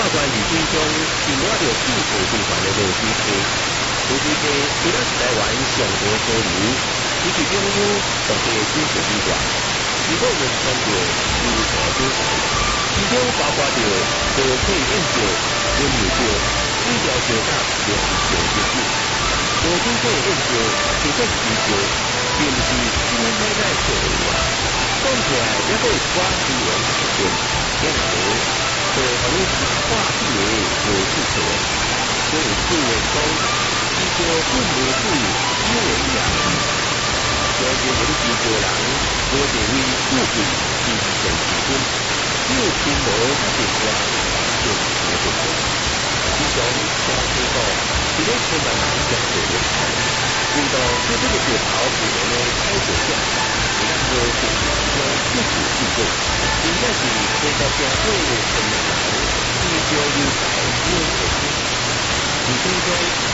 关二分钟，并我着政府主权的无水溪。无水溪虽然是台湾上河河流，其其中有大地水质以外，如果运算着如何主材，其中包括着高配饮料、温油料、水调烧甲、粮食等等。无水溪的饮料其实是着，并不是今天买来做的话，讲起来也可以寡资源实现，因为对互你化水的无水溪，所以资源讲，伊着混无水，有为也是。所以我们中国人无认为富贵是现实中，只有贫无才变化，就无变化。其中大水果是咧千万人接受的菜，遇到做这个石头不同的采购者，是咱无经验中不知结果，真正是做到社会千万人追求有才有学习。而所以说，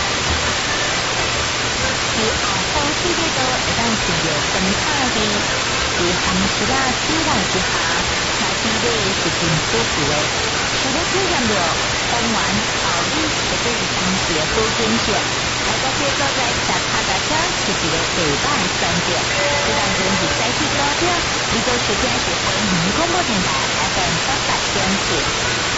是后方水果都会当闻到酸臭味，在含湿啊滋润之下，吃起来是真舒服的。除了体验到丰原后里绝对是当地的好景色，大家这所在骑脚踏车是一个最歹的选择。这当中是在地高点，你所收听是花莲广播电台 FM 88.4。